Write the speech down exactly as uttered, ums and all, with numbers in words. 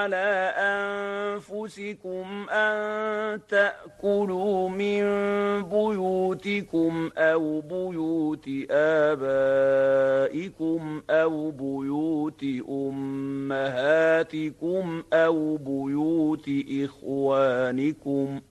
على أنفسكم أن تأكلوا من بيوتكم أو بيوت آبائكم أو بيوت أمهاتكم أو بيوت إخوانكم